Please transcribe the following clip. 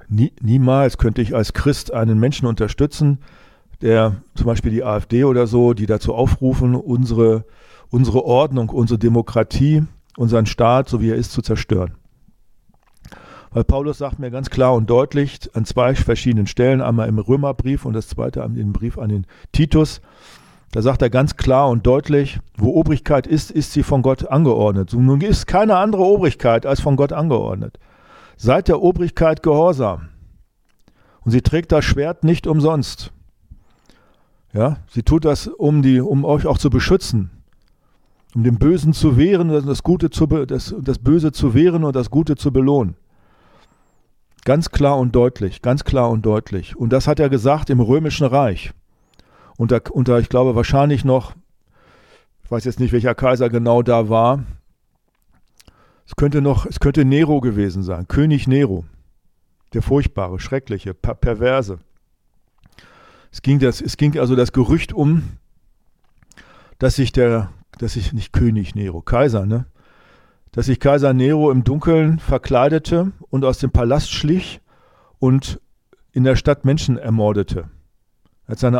Niemals könnte ich als Christ einen Menschen unterstützen, der zum Beispiel die AfD oder so, die dazu aufrufen, unsere Ordnung, unsere Demokratie, unseren Staat, so wie er ist, zu zerstören. Weil Paulus sagt mir ganz klar und deutlich an zwei verschiedenen Stellen, einmal im Römerbrief und das zweite im Brief an den Titus, da sagt er ganz klar und deutlich, wo Obrigkeit ist, ist sie von Gott angeordnet. So, nun ist keine andere Obrigkeit als von Gott angeordnet. Seid der Obrigkeit gehorsam. Und sie trägt das Schwert nicht umsonst. Ja, sie tut das, um euch auch zu beschützen, um dem Bösen zu wehren, das Böse zu wehren und das Gute zu belohnen. Ganz klar und deutlich, ganz klar und deutlich. Und das hat er gesagt im Römischen Reich. Unter ich glaube wahrscheinlich noch, ich weiß jetzt nicht, welcher Kaiser genau da war, es könnte Nero gewesen sein, König Nero, der furchtbare, schreckliche, perverse. Es ging also das Gerücht um, dass sich nicht König Nero, Kaiser, ne? Dass sich Kaiser Nero im Dunkeln verkleidete und aus dem Palast schlich und in der Stadt Menschen ermordete. Er hat seine